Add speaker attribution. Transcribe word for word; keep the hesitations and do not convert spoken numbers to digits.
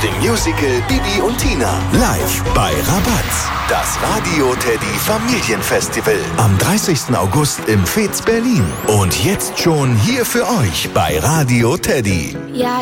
Speaker 1: dem Musical Bibi und Tina. Live bei Rabatz. Das Radio Teddy Familienfestival. Am dreißigsten August im Fez Berlin. Und jetzt schon hier für euch bei Radio Teddy.
Speaker 2: Ja,